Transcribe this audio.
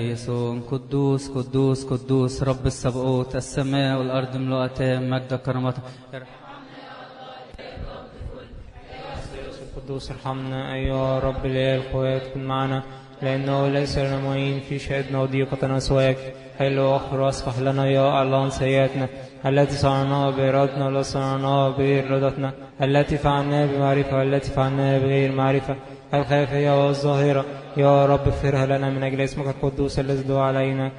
يسوع قدوس قدوس قدوس رب السبقوت، السماء والأرض ملؤتان مجد كرامته. القدوس ارحمنا أيها رب الإله القوات، كن معنا لأنه ليس لنا معين في شهدنا وضيقتنا سواك. حل واغفر واصفح لنا يا الله عن سيئاتنا التي صنعناها بإرادتنا ولا صنعناها بغير إرادتنا، التي فعلناها بمعرفة والتي فعلناها بغير معرفة، الخافية والظاهرة. يا رب اغفرها لنا من أجل اسمك القدوس الذي دعا علينا.